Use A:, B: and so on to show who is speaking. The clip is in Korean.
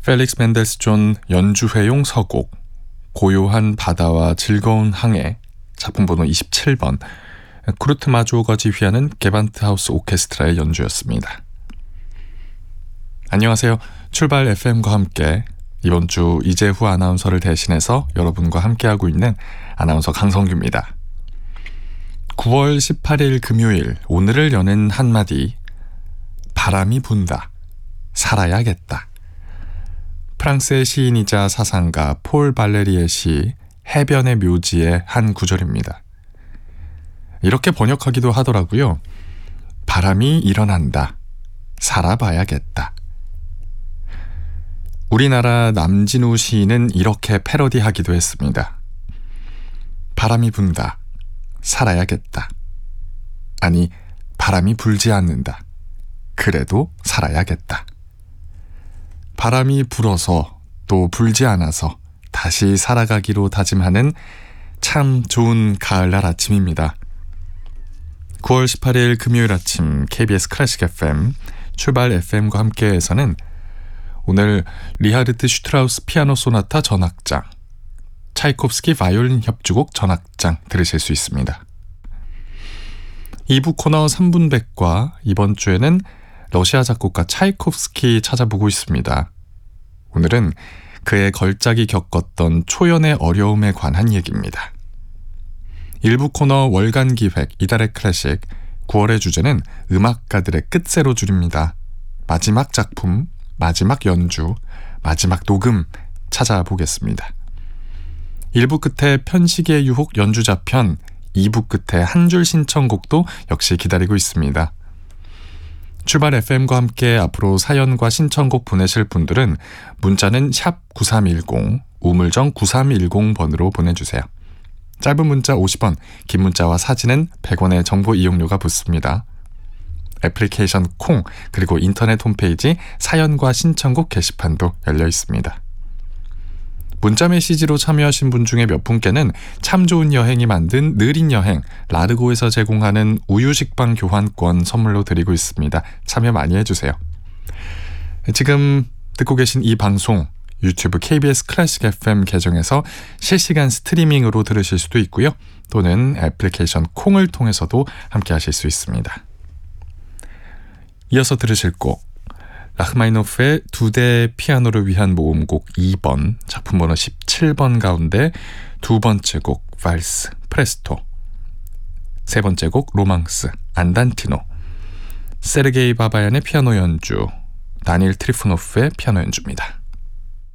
A: 펠릭스 멘델스존 연주회용 서곡 고요한 바다와 즐거운 항해 작품 번호 27번 쿠르트 마조어가 지휘하는 게반트하우스 오케스트라의 연주였습니다. 안녕하세요. 출발 FM과 함께 이번 주 이재후 아나운서를 대신해서 여러분과 함께하고 있는 아나운서 강성규입니다. 9월 18일 금요일 오늘을 여는 한마디 바람이 분다. 살아야겠다. 프랑스의 시인이자 사상가 폴 발레리의 시 해변의 묘지의 한 구절입니다. 이렇게 번역하기도 하더라고요. 바람이 일어난다. 살아봐야겠다. 우리나라 남진우 시인은 이렇게 패러디하기도 했습니다. 바람이 분다. 살아야겠다. 아니, 바람이 불지 않는다. 그래도 살아야겠다. 바람이 불어서 또 불지 않아서 다시 살아가기로 다짐하는 참 좋은 가을날 아침입니다. 9월 18일 금요일 아침 KBS 클래식 FM 출발 FM과 함께해서는 오늘 리하르트 슈트라우스 피아노 소나타 전악장, 차이콥스키 바이올린 협주곡 전악장 들으실 수 있습니다. 2부 코너 3분백과 이번 주에는 러시아 작곡가 차이콥스키 찾아보고 있습니다. 오늘은 그의 걸작이 겪었던 초연의 어려움에 관한 얘기입니다. 1부 코너 월간 기획 이달의 클래식 9월의 주제는 음악가들의 끝세로 줄입니다. 마지막 작품, 마지막 연주, 마지막 녹음 찾아보겠습니다. 1부 끝에 편식의 유혹 연주자편, 2부 끝에 한 줄 신청곡도 역시 기다리고 있습니다. 출발 FM과 함께 앞으로 사연과 신청곡 보내실 분들은 문자는 샵 9310, 우물정 9310번으로 보내주세요. 짧은 문자 50원, 긴 문자와 사진은 100원의 정보 이용료가 붙습니다. 애플리케이션 콩, 그리고 인터넷 홈페이지 사연과 신청곡 게시판도 열려 있습니다. 문자 메시지로 참여하신 분 중에 몇 분께는 참 좋은 여행이 만든 느린 여행 라르고에서 제공하는 우유 식빵 교환권 선물로 드리고 있습니다. 참여 많이 해주세요. 지금 듣고 계신 이 방송 유튜브 KBS 클래식 FM 계정에서 실시간 스트리밍으로 들으실 수도 있고요. 또는 애플리케이션 콩을 통해서도 함께 하실 수 있습니다. 이어서 들으실 곡 라흐마니노프의 2대 피아노를 위한 모음곡 2번, 작품 번호 17번 가운데 두 번째 곡 발스, 프레스토, 세 번째 곡 로망스, 안단티노, 세르게이 바바얀의 피아노 연주, 다니엘 트리포노프의 피아노 연주입니다.